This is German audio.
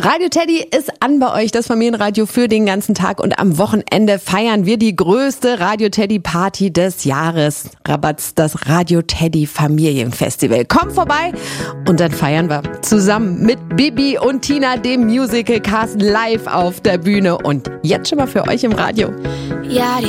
Radio Teddy ist an bei euch, das Familienradio für den ganzen Tag, und am Wochenende feiern wir die größte Radio Teddy Party des Jahres. Rabatz, das Radio Teddy Familienfestival. Komm vorbei und dann feiern wir zusammen mit Bibi und Tina, dem Musical Cast, live auf der Bühne und jetzt schon mal für euch im Radio. Ja,